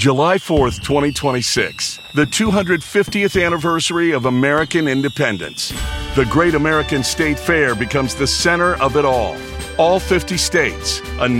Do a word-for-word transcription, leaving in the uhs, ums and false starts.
July fourth, twenty twenty-six, the two hundred fiftieth anniversary of American independence. The Great American State Fair becomes the center of it all. All fifty states, a